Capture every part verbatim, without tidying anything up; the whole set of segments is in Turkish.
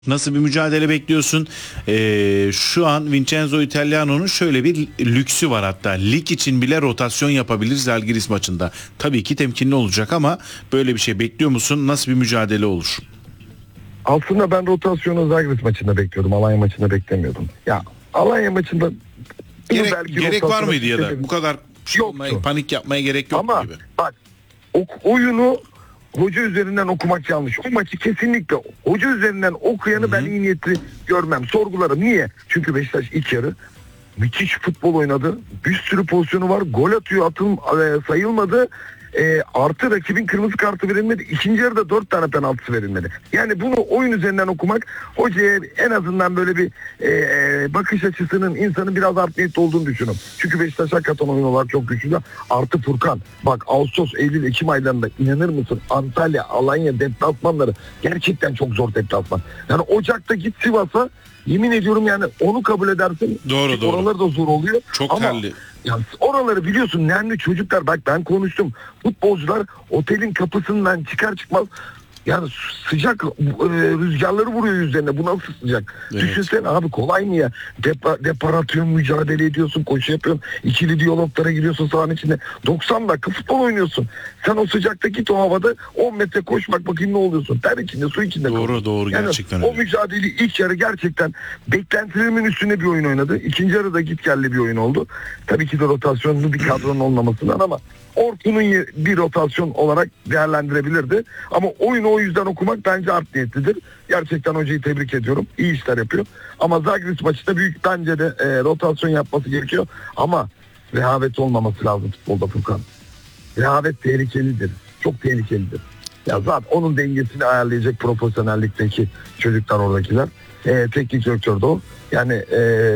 Nasıl bir mücadele bekliyorsun? Ee, şu an Vincenzo Italiano'nun şöyle bir lüksü var hatta. Lig için bile rotasyon yapabilir Zalgiris maçında. Tabii ki temkinli olacak ama böyle bir şey bekliyor musun? Nasıl bir mücadele olur? Aslında ben rotasyonu Zalgiris maçında bekliyordum. Alanya maçında beklemiyordum. Ya Alanya maçında gerek, gerek var mıydı ya da bu kadar şey olmaya, panik yapmaya gerek yok ama gibi. Bak o, oyunu hoca üzerinden okumak yanlış. O maçı kesinlikle hoca üzerinden okuyanı Hı-hı. ben iyi niyetli görmem. Sorgularım. Niye? Çünkü Beşiktaş ilk yarı müthiş futbol oynadı. Bir sürü pozisyonu var. Gol atıyor, atım e, sayılmadı. E, artı rakibin kırmızı kartı verilmedi. İkinci yarıda dört tane penaltısı verilmedi. Yani bunu oyun üzerinden okumak hocaya en azından böyle bir e, bakış açısının insanın biraz art niyetli olduğunu düşünüyorum. Çünkü Beşiktaş hakikaten oyun olarak çok güçlü. Artı Furkan. Bak Ağustos, Eylül, Ekim aylarında inanır mısın? Antalya, Alanya deplasmanları gerçekten çok zor deplasman. Yani Ocak'ta git Sivas'a, yemin ediyorum yani onu kabul edersin. Doğru doğru. Oralar da zor oluyor. Çok ama terli. Ya oraları biliyorsun, nemli çocuklar, bak ben konuştum. Futbolcular otelin kapısından çıkar çıkmaz yani sıcak e, rüzgarları vuruyor yüzlerine. Bu nasıl sıcak? Evet. Düşünsene abi, kolay mı ya? Depa, depar atıyorsun, mücadele ediyorsun, koşu yapıyorsun, ikili diyaloglara giriyorsun sahanın içinde. doksan dakika futbol oynuyorsun. Sen o sıcakta git o havada on metre koş, bak bakayım ne oluyorsun. Ter içinde, su içinde. Doğru kalıyorsun. doğru yani gerçekten o öyle. mücadele ilk yarı gerçekten beklentilerimin üstünde bir oyun oynadı. İkinci yarıda git gelli bir oyun oldu. Tabii ki de rotasyonlu bir kadronun olmamasından ama Orkun'un bir rotasyon olarak değerlendirebilirdi. Ama oyunu o yüzden okumak bence art niyetlidir. Gerçekten hocayı tebrik ediyorum. İyi işler yapıyor. Ama Zalgiris maçında büyük bence de e, rotasyon yapması gerekiyor. Ama rehavet olmaması lazım futbolda Furkan. Rehavet tehlikelidir. Çok tehlikelidir. Ya zaten onun dengesini ayarlayacak profesyonellikteki çocuklar oradakiler. E, teknik direktör de o. Yani e,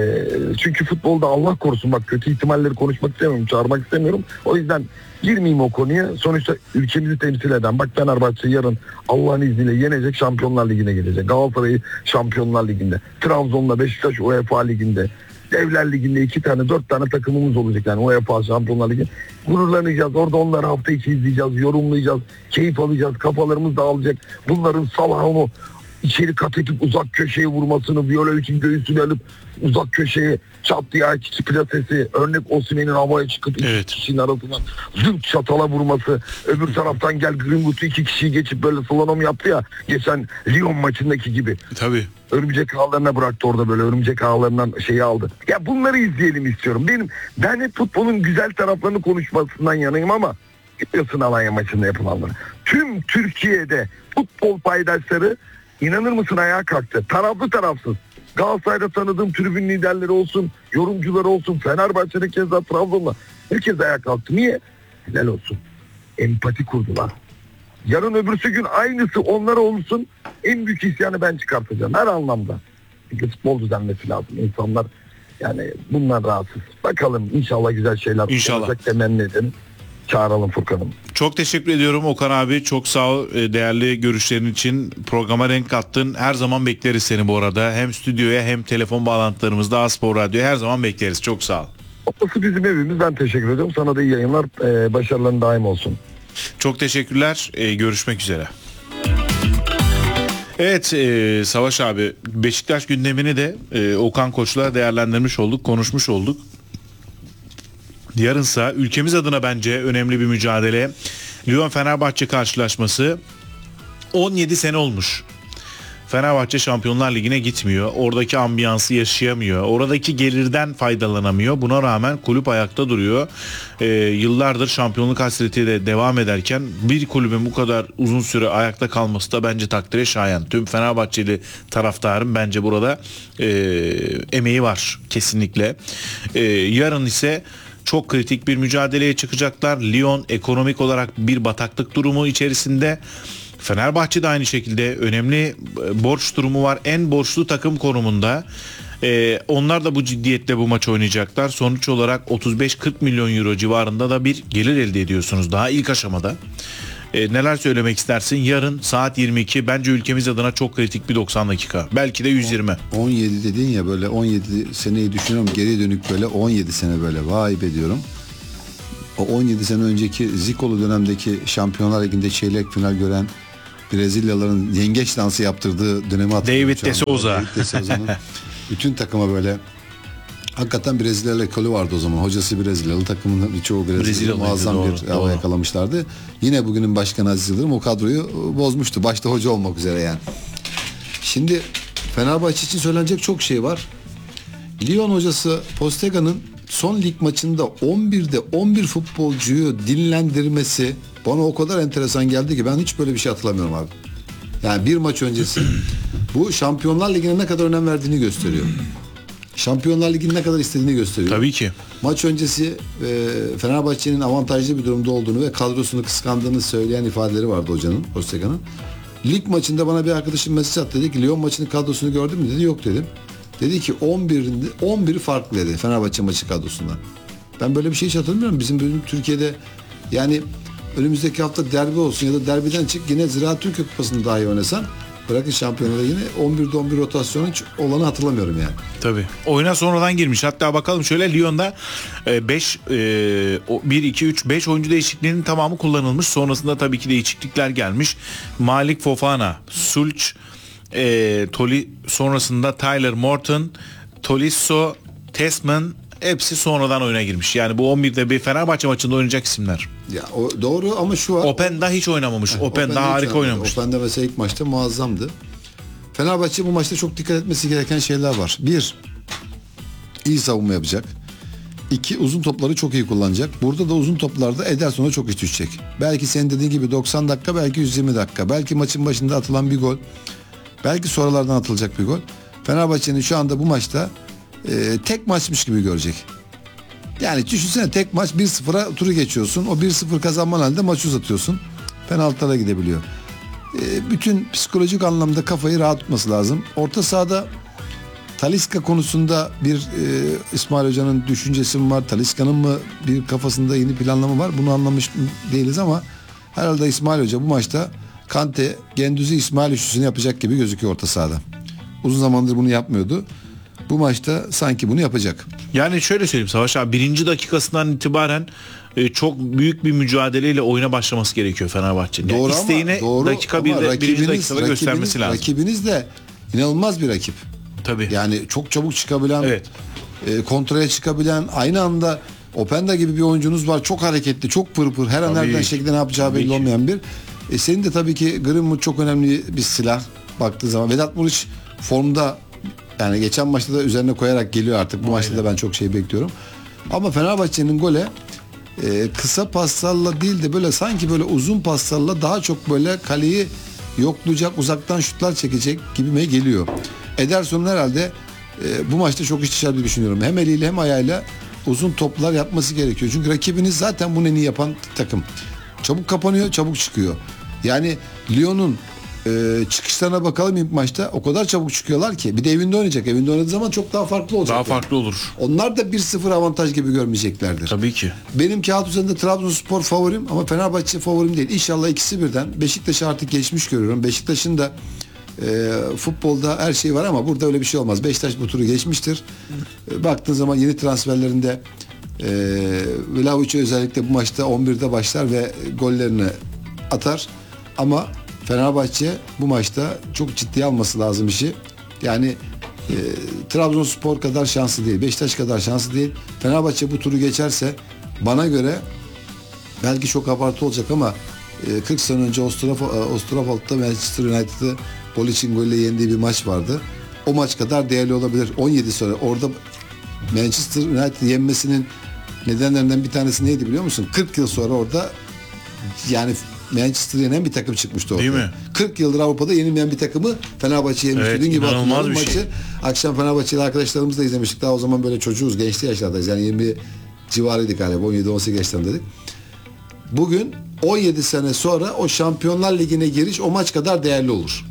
çünkü futbolda Allah korusun, bak kötü ihtimalleri konuşmak istemiyorum, çağırmak istemiyorum. O yüzden girmeyeyim o konuya. Sonuçta ülkemizi temsil eden, bak Fenerbahçe yarın Allah'ın izniyle yenecek, Şampiyonlar Ligi'ne gelecek. Galatasaray'ı Şampiyonlar Ligi'nde, Trabzon'la Beşiktaş UEFA Ligi'nde, Devler Ligi'nde iki tane dört tane takımımız olacak yani UEFA Şampiyonlar Ligi. Gururlanacağız. Orada onları hafta içi izleyeceğiz, yorumlayacağız, keyif alacağız, kafalarımız dağılacak. Bunların Salah'ını içeri kat edip uzak köşeye vurmasını, Violovic'in göğsünü alıp uzak köşeye çat diye iki plasesi, örnek Osimhen'in havaya çıkıp iki evet. kişinin arasından zırt çatala vurması, öbür taraftan gel Greenwood'u iki kişiyi geçip böyle slalom yaptı ya geçen Lyon maçındaki gibi. Tabii. Örümcek ağlarına bıraktı orada, böyle örümcek ağlarından şeyi aldı. Ya bunları izleyelim istiyorum. Benim ben hep futbolun güzel taraflarını konuşmasından yanayım ama biliyorsun Alanya maçında yapılanları. Tüm Türkiye'de futbol paydaşları, İnanır mısın, ayağa kalktı. Taraflı tarafsız. Galatasaray'da tanıdığım tribün liderleri olsun, yorumcuları olsun, Fenerbahçe'de keza Trabzon'da herkes ayağa kalktı. Niye? Helal olsun. Empati kurdular. Yarın öbürsü gün aynısı onlara olsun, en büyük isyanı ben çıkartacağım her anlamda. Çünkü futbol düzenmesi lazım. İnsanlar yani bundan rahatsız. Bakalım inşallah güzel şeyler olacak, temenni edelim. Çağıralım Furkan'ım. Çok teşekkür ediyorum Okan abi. Çok sağ ol değerli görüşlerin için. Programa renk kattın. Her zaman bekleriz seni bu arada. Hem stüdyoya hem telefon bağlantılarımızda A-Spor Radyo'ya her zaman bekleriz. Çok sağ ol. Orası bizim evimiz. Ben teşekkür ediyorum. Sana da iyi yayınlar. Ee, başarıların daim olsun. Çok teşekkürler. Ee, görüşmek üzere. Evet e, Savaş abi, Beşiktaş gündemini de e, Okan Koç'la değerlendirmiş olduk, konuşmuş olduk. Yarınsa ülkemiz adına bence önemli bir mücadele. Lyon-Fenerbahçe karşılaşması. on yedi sene olmuş. Fenerbahçe Şampiyonlar Ligi'ne gitmiyor. Oradaki ambiyansı yaşayamıyor. Oradaki gelirden faydalanamıyor. Buna rağmen kulüp ayakta duruyor. Ee, yıllardır şampiyonluk hasreti de devam ederken bir kulübün bu kadar uzun süre ayakta kalması da bence takdire şayan. Tüm Fenerbahçeli taraftarın bence burada e, emeği var kesinlikle. E, yarın ise çok kritik bir mücadeleye çıkacaklar. Lyon ekonomik olarak bir bataklık durumu içerisinde. Fenerbahçe de aynı şekilde önemli borç durumu var. En borçlu takım konumunda. Ee, onlar da bu ciddiyetle bu maç oynayacaklar. Sonuç olarak otuz beş kırk milyon euro civarında da bir gelir elde ediyorsunuz daha ilk aşamada. Ee, neler söylemek istersin? Yarın saat yirmi iki bence ülkemiz adına çok kritik bir doksan dakika. Belki de yüz yirmi. on yedi dedin ya, böyle on yedi seneyi düşünüyorum. Geriye dönük böyle on yedi sene böyle vay be diyorum. O on yedi sene önceki Zikolu dönemdeki Şampiyonlar Ligi'nde çeyrek final gören Brezilyalıların yengeç dansı yaptırdığı dönemi hatırlıyorum. David şu anda. de Souza. David de Souza'nın bütün takıma böyle hakikaten Brezilya ekolü vardı o zaman. Hocası Brezilyalı, takımın birçoğu Brezilyalı. Brezilyalıydı, Muazzam doğru, bir hava doğru. yakalamışlardı. Yine bugünün başkanı Aziz Yıldırım o kadroyu bozmuştu. Başta hoca olmak üzere yani. Şimdi Fenerbahçe için söylenecek çok şey var. Lyon hocası Postega'nın son lig maçında on birde on bir futbolcuyu dinlendirmesi bana o kadar enteresan geldi ki ben hiç böyle bir şey hatırlamıyorum abi. Yani bir maç öncesi bu Şampiyonlar Ligi'ne ne kadar önem verdiğini gösteriyor. Şampiyonlar Ligi'ni ne kadar istediğini gösteriyor. Tabii ki. Maç öncesi e, Fenerbahçe'nin avantajlı bir durumda olduğunu ve kadrosunu kıskandığını söyleyen ifadeleri vardı hocanın, Postega'nın. Lig maçında bana bir arkadaşım mesaj attı, dedi ki Lyon maçının kadrosunu gördün mü dedi, yok dedim. Dedi ki on birinde on biri farklı dedi Fenerbahçe maçı kadrosundan. Ben böyle bir şey hiç hatırlamıyorum. Bizim bölüm Türkiye'de yani önümüzdeki hafta derbi olsun ya da derbiden çık yine Ziraat Türkiye Kupası'nı dahi oynasan bırakın şampiyonada yine on birde on bir rotasyonu hiç olanı hatırlamıyorum yani. Tabii. Oyuna sonradan girmiş. Hatta bakalım şöyle Lyon'da beş bir iki üç beş oyuncu değişikliğinin tamamı kullanılmış. Sonrasında tabii ki değişiklikler gelmiş. Malik Fofana, Sulç, e, Toli sonrasında Tyler Morton, Tolisso, Tesman hepsi sonradan oyuna girmiş. Yani bu on birde bir Fenerbahçe maçında oynayacak isimler. Ya o doğru ama şu var. Openda hiç oynamamış. Openda harika oynamış. Openda mesela ilk maçta muazzamdı. Fenerbahçe bu maçta çok dikkat etmesi gereken şeyler var. Bir, iyi savunma yapacak. İki, uzun topları çok iyi kullanacak. Burada da uzun toplarda Ederson'a çok iş düşecek. Belki senin dediğin gibi doksan dakika, belki yüz yirmi dakika. Belki maçın başında atılan bir gol. Belki sonralardan atılacak bir gol. Fenerbahçe'nin şu anda bu maçta e, tek maçmış gibi görecek. Yani düşünsene tek maç bir sıfıra turu geçiyorsun. O bir sıfır kazanman halinde maçı uzatıyorsun. Penaltılara gidebiliyor. E, bütün psikolojik anlamda kafayı rahat tutması lazım. Orta sahada Talisca konusunda bir e, İsmail Hoca'nın düşüncesi mi var? Talisca'nın mı bir kafasında yeni planlama var? Bunu anlamış değiliz ama herhalde İsmail Hoca bu maçta Kante, Gendüzi, İsmail üçlüsünü yapacak gibi gözüküyor orta sahada. Uzun zamandır bunu yapmıyordu. Bu maçta sanki bunu yapacak. Yani şöyle söyleyeyim Savaş abi, birinci dakikasından itibaren e, çok büyük bir mücadeleyle oyuna başlaması gerekiyor Fenerbahçe'nin. Yani Doğru isteğini ama, doğru dakika ama birde, birinci rakibiniz, dakikada rakibiniz, göstermesi lazım. Rakibiniz de inanılmaz bir rakip. Tabii. Yani çok çabuk çıkabilen, Evet. e, kontraya çıkabilen, aynı anda Openda gibi bir oyuncunuz var. Çok hareketli, çok pırpır. Her an Tabii. nereden şekilde ne yapacağı Tabii belli ki. olmayan bir. E, senin de tabii ki Greenwood çok önemli bir silah baktığı zaman. Vedat Muriç formda, yani geçen maçta da üzerine koyarak geliyor artık. Bu Aynen. maçta da ben çok şey bekliyorum. Ama Fenerbahçe'nin gole e, kısa paslarla değil de böyle sanki böyle uzun paslarla daha çok böyle kaleyi yoklayacak, uzaktan şutlar çekecek gibime geliyor. Ederson'un herhalde e, bu maçta çok iş dışarıda düşünüyorum. Hem eliyle hem ayağıyla uzun toplar yapması gerekiyor. Çünkü rakibiniz zaten bunu en iyi yapan takım. Çabuk kapanıyor, çabuk çıkıyor. Yani Lyon'un e, çıkışlarına bakalım ilk maçta. O kadar çabuk çıkıyorlar ki. Bir de evinde oynayacak. Evinde oynadığı zaman çok daha farklı olacak. Daha yani. farklı olur. Onlar da bir sıfır avantaj gibi görmeyeceklerdir. Tabii ki. Benim kağıt üzerinde Trabzonspor favorim ama Fenerbahçe favorim değil. İnşallah ikisi birden. Beşiktaş'ı artık geçmiş görüyorum. Beşiktaş'ın da e, futbolda her şey var ama burada öyle bir şey olmaz. Beşiktaş bu turu geçmiştir. E, baktığın zaman yeni transferlerinde e, Vlahovic özellikle bu maçta on birde başlar ve gollerini atar. Ama Fenerbahçe bu maçta çok ciddiye alması lazım işi. Yani e, Trabzonspor kadar şanslı değil. Beşiktaş kadar şanslı değil. Fenerbahçe bu turu geçerse bana göre belki çok abartı olacak ama e, kırk sene önce Ostrafalt'ta Manchester United'ı gol için golle yendiği bir maç vardı. O maç kadar değerli olabilir. on yedi sonra orada Manchester United yenmesinin nedenlerinden bir tanesi neydi biliyor musun? kırk yıl sonra orada yani Manchester'ı yenen bir takım çıkmıştı orada. Değil mi? kırk yıldır Avrupa'da yenilmeyen bir takımı Fenerbahçe yenmiş. Evet, Dediğin gibi inanılmaz hatırlıyorum bir maçı. şey. Akşam Fenerbahçeli arkadaşlarımızla izlemiştik. Daha o zaman böyle çocuğuz, gençli yaşlardayız. Yani yirmi civarıydık galiba. on yedi on sekiz yaşlarındaydık. Bugün on yedi sene sonra o Şampiyonlar Ligi'ne giriş o maç kadar değerli olur.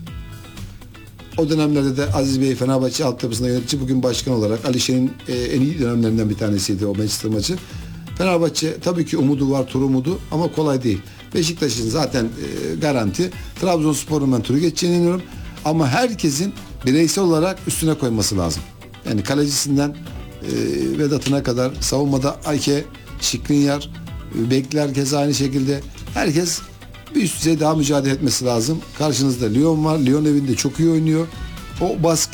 O dönemlerde de Aziz Bey Fenerbahçe altyapısında yönetici, bugün başkan olarak Alişe'nin e, en iyi dönemlerinden bir tanesiydi o Manchester maçı. Fenerbahçe tabii ki umudu var, tur umudu ama kolay değil. Beşiktaş'ın zaten e, garanti. Trabzonspor'un ben turu geçeceğine inanıyorum. Ama herkesin bireysel olarak üstüne koyması lazım. Yani kalecisinden e, Vedat'ına kadar, savunmada Ayke, Şikrinyar, e, bekler keza aynı şekilde. Herkes bir üst düzey daha mücadele etmesi lazım. Karşınızda Lyon var. Lyon evinde çok iyi oynuyor. O baskı